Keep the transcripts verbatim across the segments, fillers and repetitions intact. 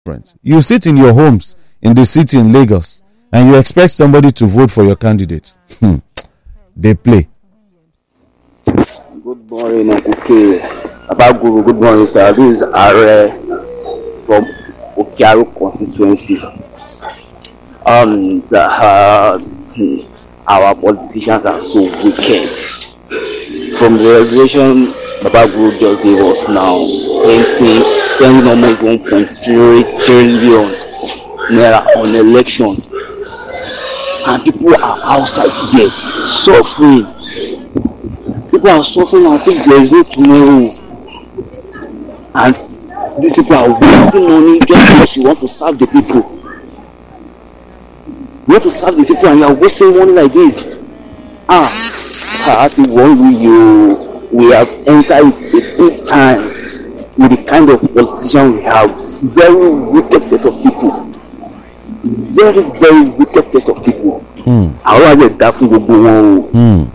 different. You sit in your homes in the city in Lagos and you expect somebody to vote for your candidate. Hmm. They play. Good morning, okay. About Guru, good morning, sir. This is Are from Okiaru constituency. Um, sir, uh, our politicians are so wicked. From the regulation Baba Guru just gave us now, spending, spending almost one point three trillion naira on election. And people are outside there suffering. People are suffering as if there is no tomorrow. And these people are wasting money just because you want to serve the people. You want to serve the people and you are wasting money like this. Ah, I think one way you we have entered a big time with the kind of politician we have. Very wicked set of people. Very, very wicked set of people. Mm. Mm.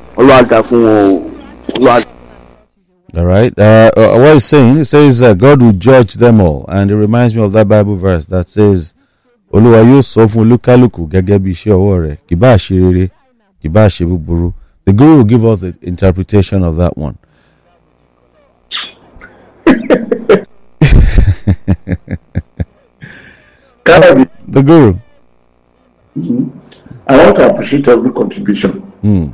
All right. Uh, uh, what he's saying, he says uh, God will judge them all. And it reminds me of that Bible verse that says, Olúwa yóò sọ fún olúkálùkù gẹ́gẹ́ bí iṣẹ́ ọwọ́ rẹ̀, kì bá ṣe rere, kì bá ṣe búburú. The Guru will give us the interpretation of that one. The Guru. Mm-hmm. I want to appreciate every contribution. Mm.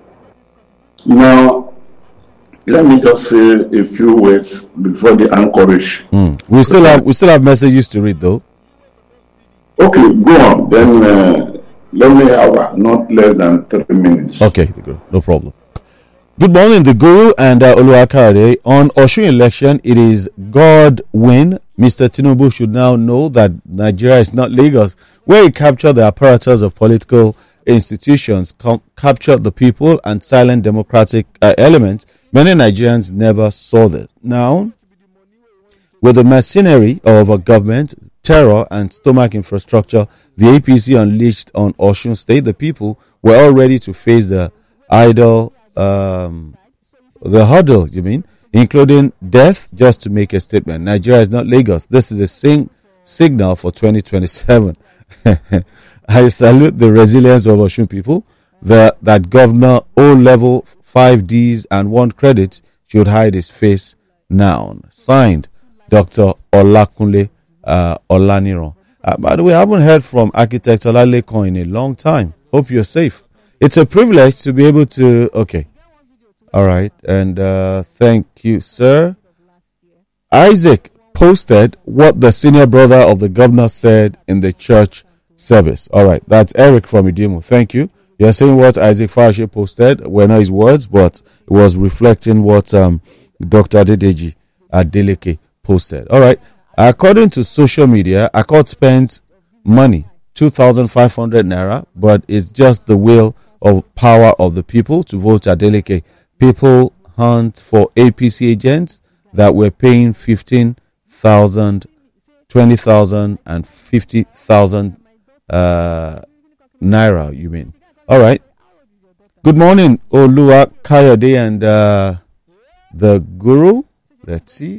Now, let me just say a few words before the anchorage. Mm. We still have we still have messages to read, though. Okay, go on. Then uh, let me have not less than thirty minutes. Okay, the Guru, no problem. Good morning, the Guru and uh, Oluwakare. On Osun election, it is God win. Mister Tinubu should now know that Nigeria is not Lagos, where he captured the apparatus of political institutions, com- captured the people and silent democratic uh, elements. Many Nigerians never saw this. Now, with the mercenary of a government, terror and stomach infrastructure, the A P C unleashed on Osun State, the people were all ready to face the idol, um, the hurdle, you mean, including death, just to make a statement. Nigeria is not Lagos. This is a sing- signal for twenty twenty-seven. I salute the resilience of Osun people. The, that Governor O-level five Ds and one credit should hide his face now. Signed, Doctor Olakunle uh, Olaniran. Uh, by the way, I haven't heard from Architect Olalekan in a long time. Hope you're safe. It's a privilege to be able to... Okay. All right. And uh, thank you, sir. Isaac posted what the senior brother of the governor said in the church service. All right. That's Eric from Idimu. Thank you. You're saying what Isaac Farashe posted were not his words, but it was reflecting what um, Doctor Adedeji Adeleke posted. All right. According to social media, Accord spent money, two thousand five hundred naira, but it's just the will of power of the people to vote Adeleke. People hunt for A P C agents that were paying fifteen thousand, twenty thousand, and fifty thousand uh, naira, you mean. All right. Good morning, Olua Kayode and uh, the Guru. Let's see.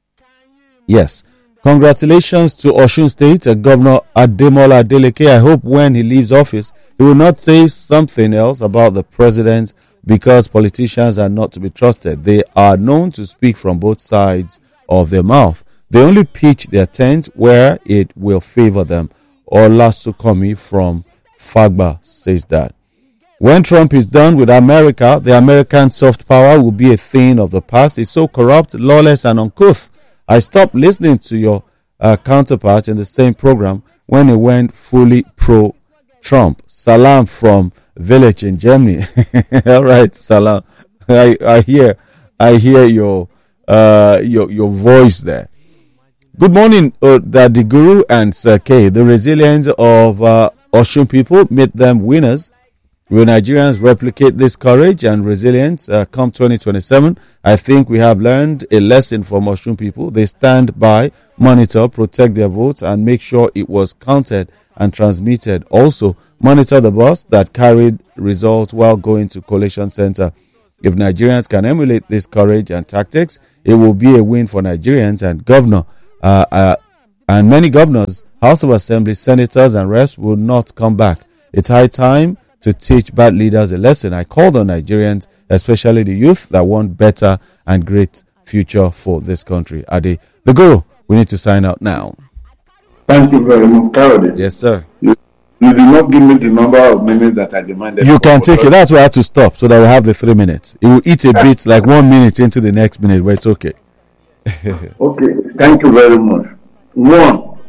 Yes. Congratulations to Osun State, uh, Governor Ademola Adeleke. I hope when he leaves office, he will not say something else about the president, because politicians are not to be trusted. They are known to speak from both sides of their mouth. They only pitch their tent where it will favor them. Ola Sukomi from Fagba says that. When Trump is done with America, the American soft power will be a thing of the past. It's so corrupt, lawless, and uncouth. I stopped listening to your uh, counterpart in the same program when he went fully pro-Trump. Salam from village in Germany. All right, Salam. I, I hear, I hear your, uh, your, your voice there. Good morning, uh, the Guru and Sir K. The resilience of uh, Osun people made them winners. Will Nigerians replicate this courage and resilience uh, come twenty twenty-seven? I think we have learned a lesson from Osun people. They stand by, monitor, protect their votes, and make sure it was counted and transmitted. Also, monitor the bus that carried results while going to collation center. If Nigerians can emulate this courage and tactics, it will be a win for Nigerians. And Governor uh, uh, And many governors, House of Assembly, senators, and reps will not come back. It's high time to teach bad leaders a lesson. I called on Nigerians, especially the youth, that want better and great future for this country. Ade, the Guru, we need to sign out now. Thank you very much, Kayode. Yes, sir. You, you did not give me the number of minutes that I demanded. You can take it. That's why I had to stop, so that we have the three minutes. It will eat a bit, like one minute into the next minute, but it's okay. Okay, thank you very much. One,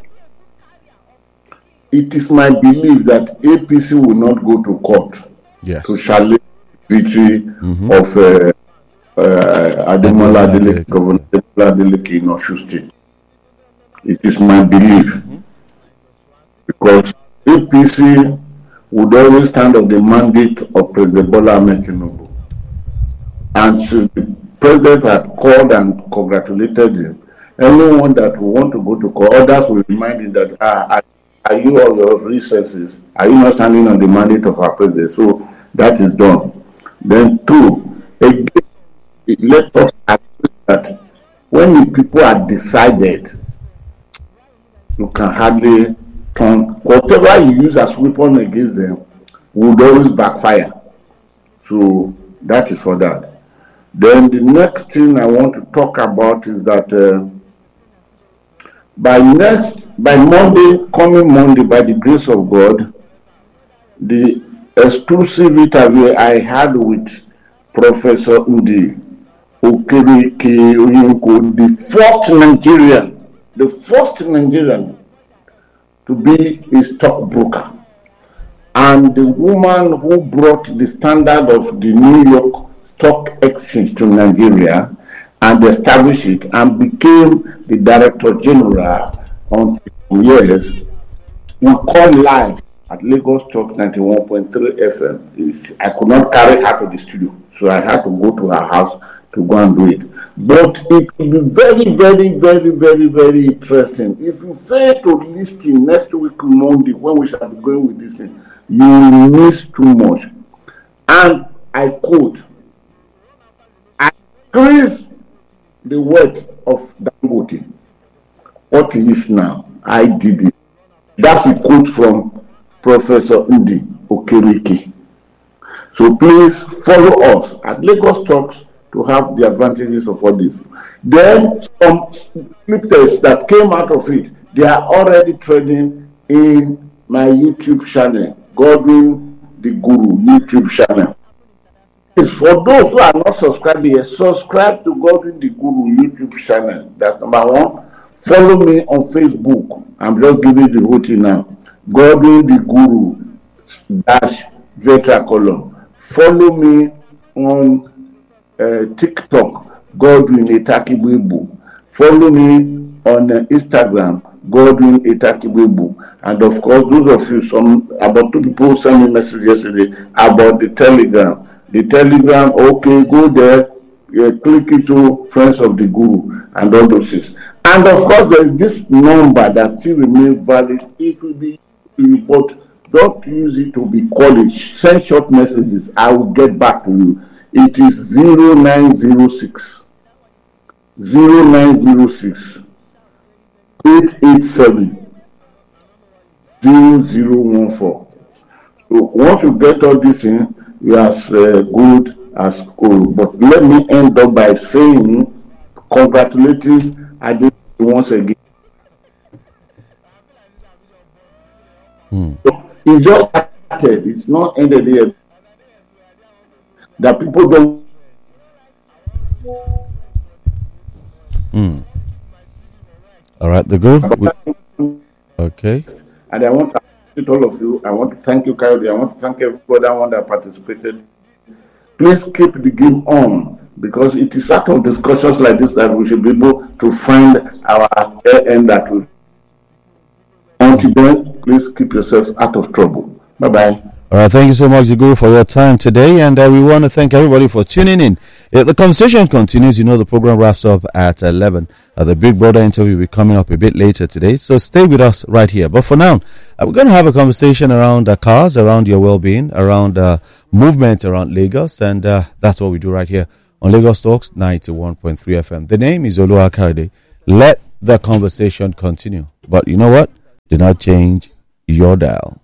it is my belief that A P C will not go to court yes. to challenge victory mm-hmm. of uh, uh, Ademola Adeleke, Governor Ademola Adeleke in Osun State. It is my belief mm-hmm. because A P C would always stand on the mandate of President Bola Ahmed Tinubu, and so the president had called and congratulated him. Anyone that will want to go to court, others will remind him that, ah, are you all your resources? Are you not standing on the mandate of our president? So that is done. Then two, again, let us agree that when the people are decided, you can hardly turn, whatever you use as weapon against them would always backfire. So that is for that. Then the next thing I want to talk about is that uh, by next, by Monday, coming Monday, by the grace of God, the exclusive interview I had with Professor Ndi Okereke Oyenko, the first Nigerian, the first Nigerian to be a stockbroker, and the woman who brought the standard of the New York Stock Exchange to Nigeria and established it and became the Director General on years, we call live at Lagos Talk ninety-one point three F M. I could not carry her to the studio, so I had to go to her house to go and do it. But it will be very, very, very, very, very interesting. If you fail to listen next week Monday, when we shall be going with this thing, you will miss too much. And I quote, I increase the wealth of Dangote. What he is now, I did it. That's a quote from Professor Ndi Okereke. So please follow us at Lagos Talks to have the advantages of all this. Then some scriptures that came out of it, they are already trending in my YouTube channel, Godwin the Guru YouTube channel. It's for those who are not subscribed yet, subscribe to Godwin the Guru YouTube channel. That's number one. Follow me on Facebook. I'm just giving the whole thing now. Godwin the Guru dash Vetra column. Follow me on uh, TikTok, Godwin Etakibubu. Follow me on uh, Instagram, Godwin Etakibubu. And of course, those of you, some about two people sent me message yesterday about the Telegram. The Telegram, okay, go there, uh, click into Friends of the Guru and all those things. And of course, there is this number that still remains valid. It will be, but don't use it to be college. Send short messages. I will get back to you. It is zero nine zero six zero nine zero six eight eight seven zero zero one four. So once you get all this in, you are as uh, good as gold. But let me end up by saying, congratulating Ade once again. Hmm. So it just started. It's not ended yet. That people don't. Hmm. All right, the group. Okay. And I want to thank all of you. I want to thank you, Kayode. I want to thank everyone that participated. Please keep the game on, because it is out of discussions like this that we should be able to find our end that will. Until then, please keep yourselves out of trouble. Bye-bye. All right, thank you so much, Guru, for your time today, and uh, we want to thank everybody for tuning in. Uh, the conversation continues. You know, the program wraps up at eleven. Uh, the Big Brother interview will be coming up a bit later today, so stay with us right here. But for now, uh, we're going to have a conversation around uh, cars, around your well-being, around uh, movement around Lagos, and uh, that's what we do right here on Lagos Talks ninety-one point three F M. The name is Oluwakade. Let the conversation continue. But you know what? Do not change your dial.